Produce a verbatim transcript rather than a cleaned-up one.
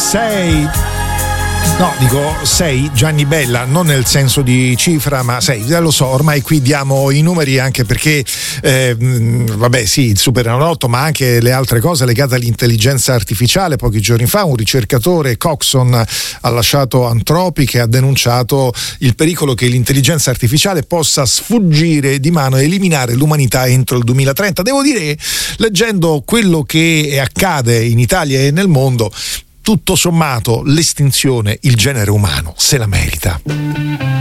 sei. No, dico sei, Gianni Bella, non nel senso di cifra, ma sei, lo so, ormai qui diamo i numeri anche perché, eh, vabbè sì, il Superenalotto, ma anche le altre cose legate all'intelligenza artificiale. Pochi giorni fa un ricercatore, Coxon, ha lasciato Anthropic e ha denunciato il pericolo che l'intelligenza artificiale possa sfuggire di mano e eliminare l'umanità entro il duemilatrenta. Devo dire, leggendo quello che accade in Italia e nel mondo, tutto sommato l'estinzione, il genere umano se la merita.